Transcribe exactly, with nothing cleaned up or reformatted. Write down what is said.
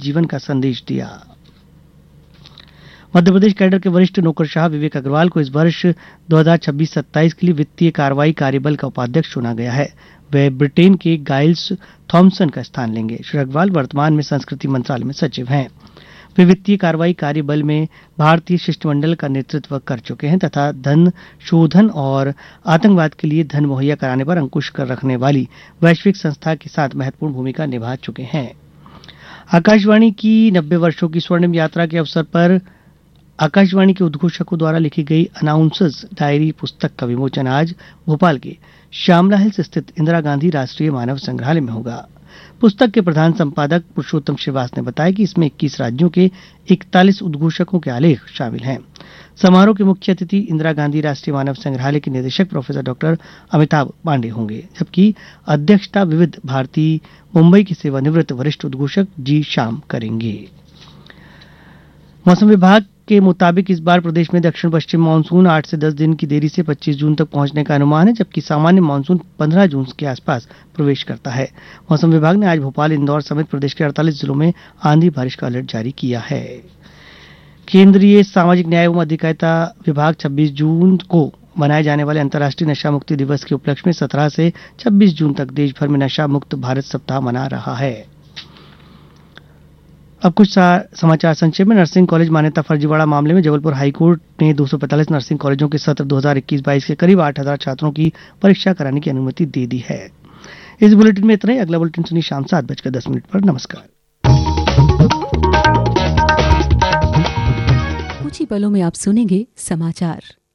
जीवन का संदेश दिया। मध्य प्रदेश कैडर के वरिष्ठ नौकरशाह विवेक अग्रवाल को इस वर्ष दो हज़ार छब्बीस सत्ताईस के लिए वित्तीय कार्रवाई कार्यबल का उपाध्यक्ष चुना गया है। वे ब्रिटेन के गाइल्स थॉमसन का स्थान लेंगे। श्री अग्रवाल वर्तमान में संस्कृति मंत्रालय में सचिव हैं। वे वित्तीय कार्रवाई कार्यबल में भारतीय शिष्टमंडल का नेतृत्व कर चुके हैं तथा धन शोधन और आतंकवाद के लिए धन मुहैया कराने पर अंकुश कर रखने वाली वैश्विक संस्था के साथ महत्वपूर्ण भूमिका निभा चुके हैं। आकाशवाणी की नब्बे वर्षों की स्वर्णिम यात्रा के अवसर पर आकाशवाणी के उद्घोषकों द्वारा लिखी गई अनाउंसर्स डायरी पुस्तक का विमोचन आज भोपाल के श्यामला हिल्स स्थित इंदिरा गांधी राष्ट्रीय मानव संग्रहालय में होगा। पुस्तक के प्रधान संपादक पुरुषोत्तम श्रीवास ने बताया कि इसमें इक्कीस राज्यों के इकतालीस उद्घोषकों के आलेख शामिल हैं। समारोह के मुख्य अतिथि इंदिरा गांधी राष्ट्रीय मानव संग्रहालय के निदेशक प्रोफेसर डॉक्टर अमिताभ पांडे होंगे, जबकि अध्यक्षता विविध भारती मुंबई के सेवानिवृत्त वरिष्ठ उद्घोषक जी श्याम करेंगे। मौसम विभाग के मुताबिक इस बार प्रदेश में दक्षिण पश्चिम मानसून आठ से दस दिन की देरी से पच्चीस जून तक पहुंचने का अनुमान है, जबकि सामान्य मानसून पंद्रह जून के आसपास प्रवेश करता है। मौसम विभाग ने आज भोपाल, इंदौर समेत प्रदेश के अड़तालीस जिलों में आंधी बारिश का अलर्ट जारी किया है। केंद्रीय सामाजिक न्याय एवं अधिकारिता विभाग छब्बीस जून को मनाए जाने वाले अंतर्राष्ट्रीय नशा मुक्ति दिवस के उपलक्ष्य में सत्रह से छब्बीस जून तक देश भर में नशा मुक्त भारत सप्ताह मना रहा है। अब कुछ समाचार संक्षेप में। नर्सिंग कॉलेज मान्यता फर्जीवाड़ा मामले में जबलपुर हाईकोर्ट ने दो सौ पैंतालीस नर्सिंग कॉलेजों के सत्र दो हज़ार इक्कीस बाईस के करीब आठ हज़ार छात्रों की परीक्षा कराने की अनुमति दे दी है। इस बुलेटिन में इतना ही। अगला बुलेटिन सुनिए शाम सात बजकर दस मिनट पर। नमस्कार। कुछ ही पलों में आप सुनेंगे समाचार।